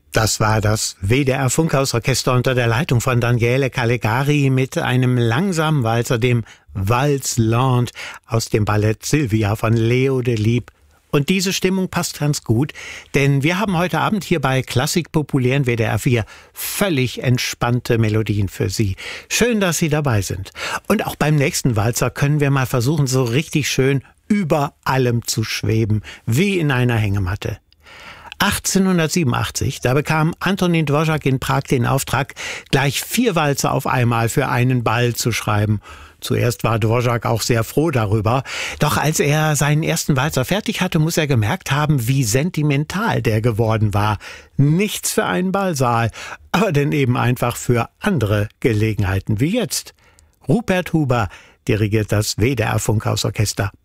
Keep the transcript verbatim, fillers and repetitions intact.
Das war das W D R-Funkhausorchester unter der Leitung von Daniele Calegari mit einem langsamen Walzer, dem Valse Lente aus dem Ballett Sylvia von Leo Delibes. Und diese Stimmung passt ganz gut, denn wir haben heute Abend hier bei Klassik Populären W D R vier völlig entspannte Melodien für Sie. Schön, dass Sie dabei sind. Und auch beim nächsten Walzer können wir mal versuchen, so richtig schön über allem zu schweben, wie in einer Hängematte. achtzehnhundertsiebenundachtzig, da bekam Antonín Dvořák in Prag den Auftrag, gleich vier Walzer auf einmal für einen Ball zu schreiben. Zuerst war Dvořák auch sehr froh darüber. Doch als er seinen ersten Walzer fertig hatte, muss er gemerkt haben, wie sentimental der geworden war. Nichts für einen Ballsaal, aber denn eben einfach für andere Gelegenheiten wie jetzt. Rupert Huber dirigiert das W D R-Funkhausorchester.